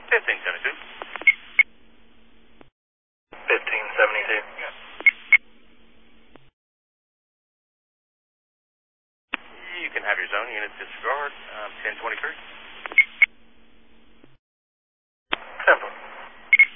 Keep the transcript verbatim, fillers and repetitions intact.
fifteen seventy-two. fifteen seventy-two. You can have your zone unit disregard. Um, ten twenty.